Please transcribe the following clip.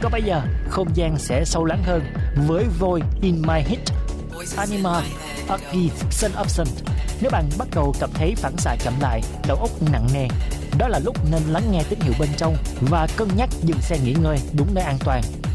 Còn bây giờ, không gian sẽ sâu lắng hơn với Void in My Head, Anima, Archie, Son of Sun. Nếu bạn bắt đầu cảm thấy phản xạ chậm lại, đầu óc nặng nề, đó là lúc nên lắng nghe tín hiệu bên trong và cân nhắc dừng xe nghỉ ngơi đúng nơi an toàn.